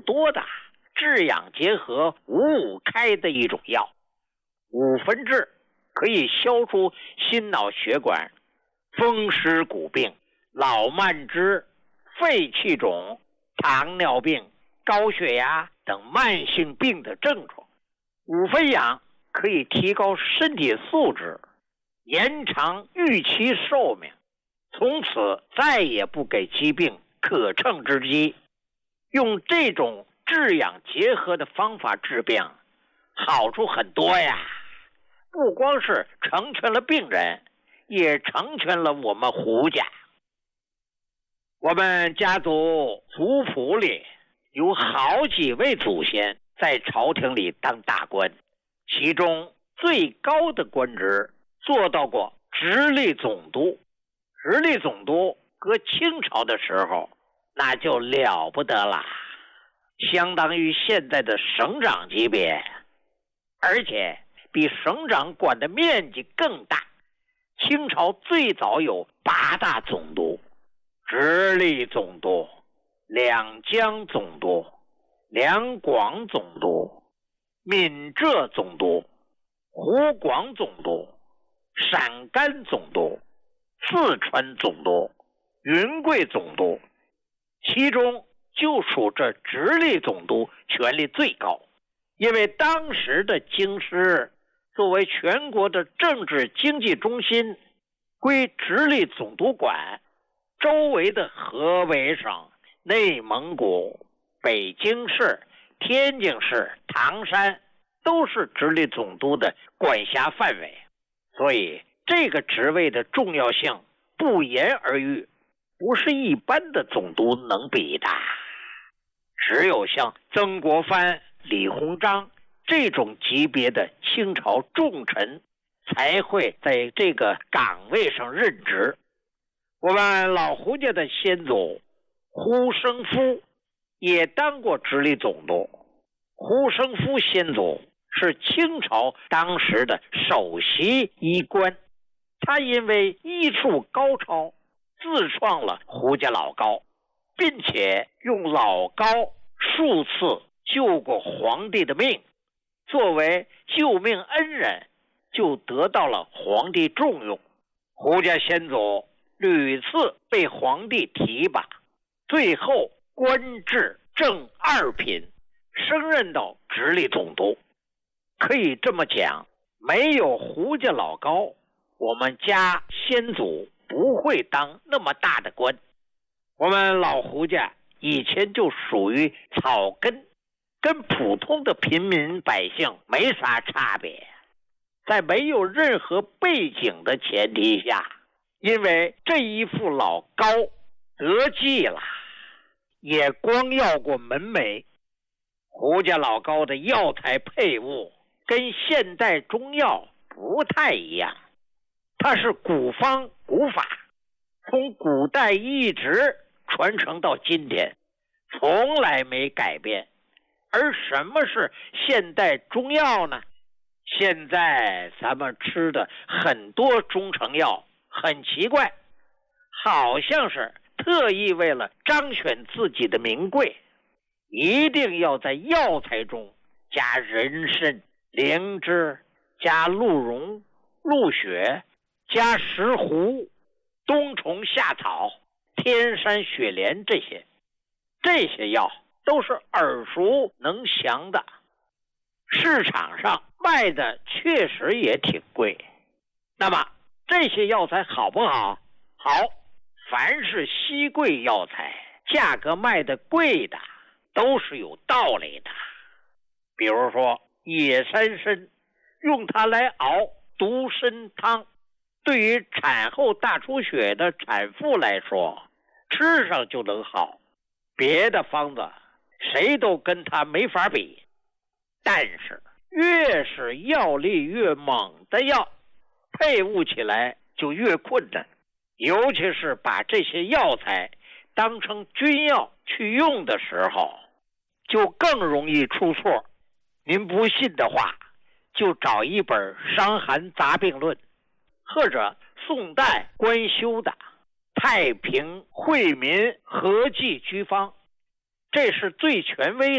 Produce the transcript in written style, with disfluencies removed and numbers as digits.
多的治养结合5开的一种药。5分治可以消除心脑血管、风湿骨病、老慢支、肺气肿、糖尿病、高血压等慢性病的症状。5分养可以提高身体素质，延长预期寿命，从此再也不给疾病可乘之机。用这种治养结合的方法治病，好处很多呀，不光是成全了病人，也成全了我们胡家。我们家族族谱里有好几位祖先在朝廷里当大官，其中最高的官职做到过直隶总督。直隶总督搁清朝的时候那就了不得了，相当于现在的省长级别，而且比省长管的面积更大。清朝最早有8大总督：直隶总督、两江总督、两广总督、闽浙总督、湖广总督、陕甘总督、四川总督、云贵总督，其中就属这直隶总督权力最高。因为当时的京师作为全国的政治经济中心，归直隶总督管，周围的河北省、内蒙古、北京市、天津市、唐山都是直隶总督的管辖范围，所以这个职位的重要性不言而喻，不是一般的总督能比的。只有像曾国藩、李鸿章这种级别的清朝重臣才会在这个岗位上任职。我们老胡家的先祖胡生夫也当过直隶总督。胡生夫先祖是清朝当时的首席医官，他因为医术高超，自创了胡家老膏，并且用老膏数次救过皇帝的命，作为救命恩人，就得到了皇帝重用。胡家先祖屡次被皇帝提拔，最后官至正2品，升任到直隶总督。可以这么讲，没有胡家老高，我们家先祖不会当那么大的官。我们老胡家以前就属于草根，跟普通的平民百姓没啥差别。在没有任何背景的前提下，因为这一副老膏得计了，也光要过门楣。胡家老膏的药材配伍跟现代中药不太一样，它是古方古法，从古代一直传承到今天，从来没改变。而什么是现代中药呢？现在咱们吃的很多中成药很奇怪，好像是特意为了彰显自己的名贵，一定要在药材中加人参、灵芝，加鹿茸、鹿血，加石斛、冬虫夏草、天山雪莲，这些药都是耳熟能详的，市场上卖的确实也挺贵。那么这些药材好不好？好，凡是稀贵药材，价格卖的贵的都是有道理的。比如说野山参，用它来熬独参汤，对于产后大出血的产妇来说，吃上就能好，别的方子谁都跟它没法比。但是越是药力越猛的药，配伍起来就越困难，尤其是把这些药材当成军药去用的时候，就更容易出错。您不信的话，就找一本《伤寒杂病论》，或者宋代官修的《太平惠民和剂居方》，这是最权威